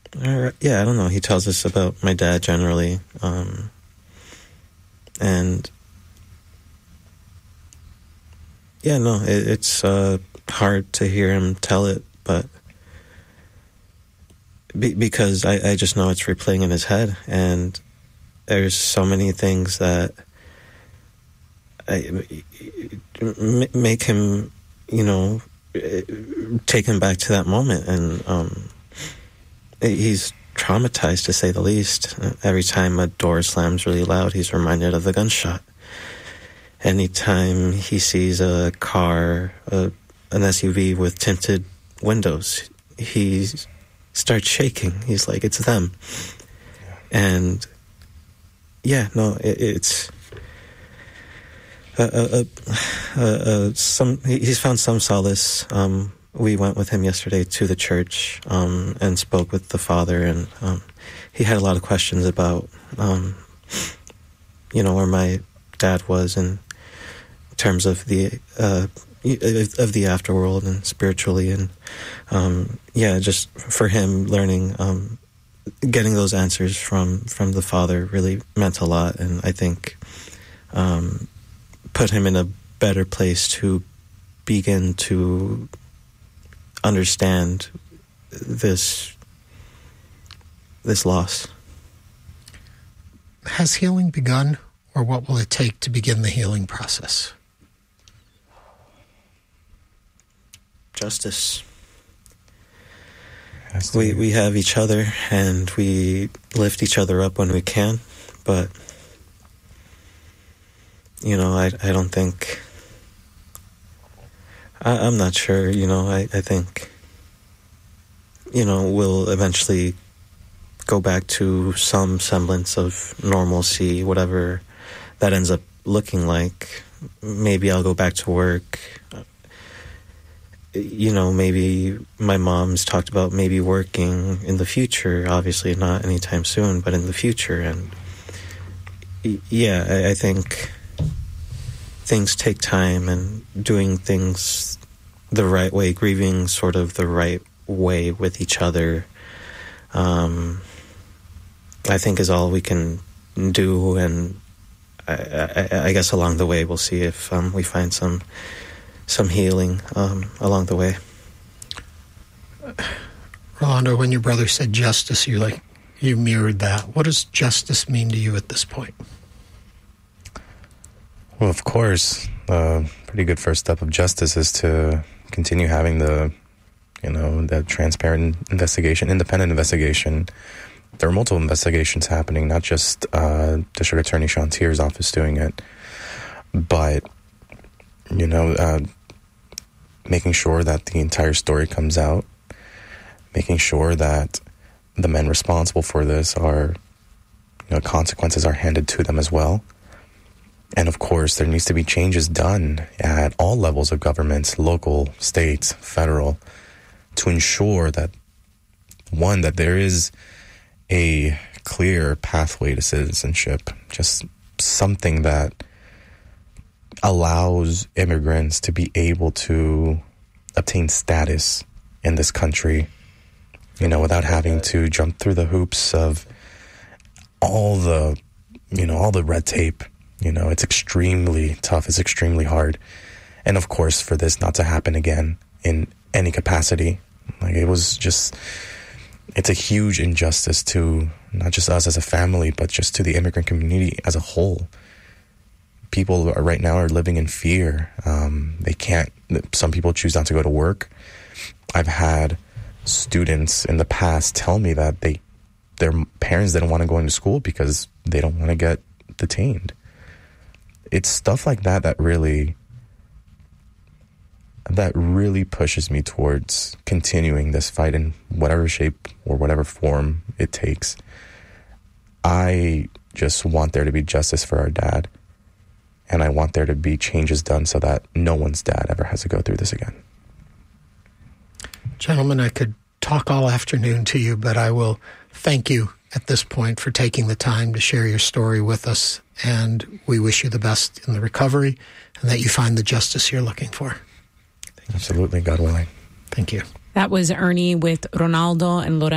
Yeah, I don't know. He tells us about my dad generally, and yeah, no, it's hard to hear him tell it, but because I just know it's replaying in his head, and there's so many things that make him, take him back to that moment, and he's traumatized, to say the least. Every time a door slams really loud, he's reminded of the gunshot. Anytime he sees a car, an SUV with tinted windows, he starts shaking. He's like, it's them. And yeah, no, it's he's found some solace. We went with him yesterday to the church and spoke with the father, and he had a lot of questions about where my dad was in terms of the afterworld and spiritually, and just for him learning, getting those answers from the father really meant a lot, and I think put him in a better place to begin to understand this loss. Has healing begun, or what will it take to begin the healing process? Justice. We have each other, and we lift each other up when we can, but I don't think, I'm not sure, I think we'll eventually go back to some semblance of normalcy, whatever that ends up looking like. Maybe I'll go back to work. Maybe my mom's talked about maybe working in the future, obviously not anytime soon, but in the future. And yeah, I think things take time, and doing things the right way, grieving sort of the right way with each other, I think is all we can do. And I guess along the way we'll see if we find some healing along the way. Rolando, when your brother said justice, you mirrored that. What does justice mean to you at this point? Well, of course, pretty good first step of justice is to continue having the transparent investigation, independent investigation. There are multiple investigations happening, not just District Attorney Sean Tier's office doing it, but making sure that the entire story comes out, making sure that the men responsible for this are, consequences are handed to them as well. And of course, there needs to be changes done at all levels of government, local, state, federal, to ensure that, one, that there is a clear pathway to citizenship, just something that allows immigrants to be able to obtain status in this country, without having to jump through the hoops of all the red tape. It's extremely tough. It's extremely hard. And of course, for this not to happen again in any capacity, it's a huge injustice to not just us as a family, but just to the immigrant community as a whole. People right now are living in fear. Some people choose not to go to work. I've had students in the past tell me that their parents didn't want to go into school because they don't want to get detained. It's stuff like that that really pushes me towards continuing this fight in whatever shape or whatever form it takes. I just want there to be justice for our dad, and I want there to be changes done so that no one's dad ever has to go through this again. Gentlemen, I could talk all afternoon to you, but I will thank you at this point for taking the time to share your story with us, and we wish you the best in the recovery and that you find the justice you're looking for. Absolutely, God willing. Thank you. That was Ernie with Ronaldo and Lorena.